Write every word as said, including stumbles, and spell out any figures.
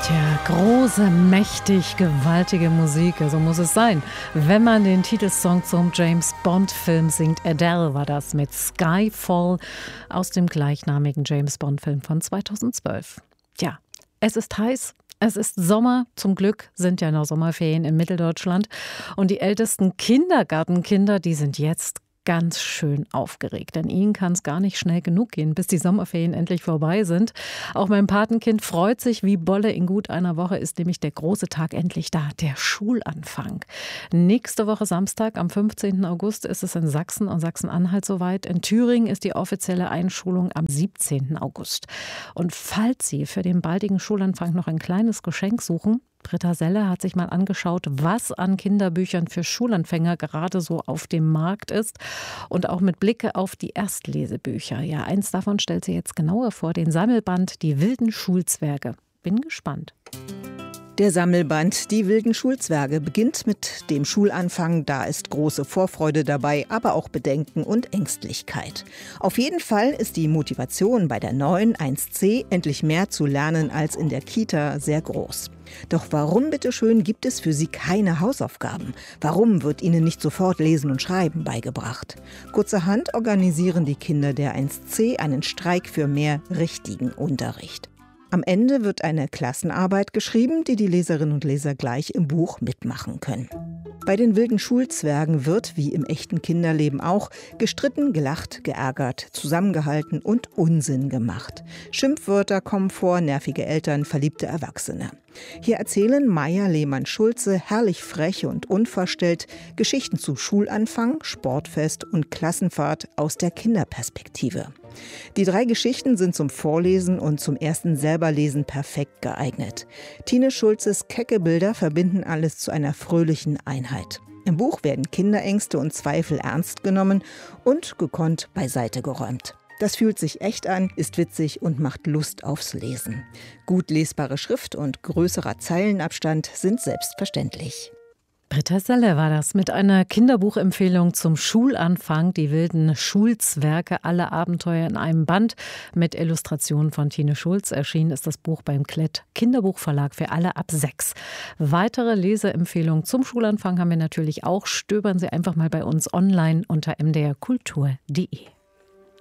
Tja, große, mächtig, gewaltige Musik, so muss es sein. Wenn man den Titelsong zum James-Bond-Film singt, Adele war das mit Skyfall aus dem gleichnamigen James-Bond-Film von zweitausendzwölf. Tja, es ist heiß. Es ist Sommer. Zum Glück sind ja noch Sommerferien in Mitteldeutschland. Und die ältesten Kindergartenkinder, die sind jetzt ganz schön aufgeregt, denn ihnen kann es gar nicht schnell genug gehen, bis die Sommerferien endlich vorbei sind. Auch mein Patenkind freut sich wie Bolle. In gut einer Woche ist nämlich der große Tag endlich da, der Schulanfang. Nächste Woche Samstag, am fünfzehnten August, ist es in Sachsen und Sachsen-Anhalt soweit. In Thüringen ist die offizielle Einschulung am siebzehnten August. Und falls Sie für den baldigen Schulanfang noch ein kleines Geschenk suchen, Britta Selle hat sich mal angeschaut, was an Kinderbüchern für Schulanfänger gerade so auf dem Markt ist und auch mit Blicke auf die Erstlesebücher. Ja, eins davon stellt sie jetzt genauer vor, den Sammelband Die wilden Schulzwerge. Bin gespannt. Der Sammelband Die wilden Schulzwerge beginnt mit dem Schulanfang. Da ist große Vorfreude dabei, aber auch Bedenken und Ängstlichkeit. Auf jeden Fall ist die Motivation bei der neuen eins c endlich mehr zu lernen als in der Kita sehr groß. Doch warum bitteschön gibt es für sie keine Hausaufgaben? Warum wird ihnen nicht sofort Lesen und Schreiben beigebracht? Kurzerhand organisieren die Kinder der eins c einen Streik für mehr richtigen Unterricht. Am Ende wird eine Klassenarbeit geschrieben, die die Leserinnen und Leser gleich im Buch mitmachen können. Bei den wilden Schulzwergen wird, wie im echten Kinderleben auch, gestritten, gelacht, geärgert, zusammengehalten und Unsinn gemacht. Schimpfwörter kommen vor, nervige Eltern, verliebte Erwachsene. Hier erzählen Maja Lehmann-Schulze herrlich frech und unverstellt Geschichten zu Schulanfang, Sportfest und Klassenfahrt aus der Kinderperspektive. Die drei Geschichten sind zum Vorlesen und zum ersten Selberlesen perfekt geeignet. Tine Schulzes kecke Bilder verbinden alles zu einer fröhlichen Einheit. Im Buch werden Kinderängste und Zweifel ernst genommen und gekonnt beiseite geräumt. Das fühlt sich echt an, ist witzig und macht Lust aufs Lesen. Gut lesbare Schrift und größerer Zeilenabstand sind selbstverständlich. Britta Selle war das mit einer Kinderbuchempfehlung zum Schulanfang. Die wilden Schulzwerge, alle Abenteuer in einem Band. Mit Illustrationen von Tine Schulz erschienen ist das Buch beim Klett Kinderbuchverlag für alle ab sechs. Weitere Leseempfehlungen zum Schulanfang haben wir natürlich auch. Stöbern Sie einfach mal bei uns online unter m d r kultur punkt d e.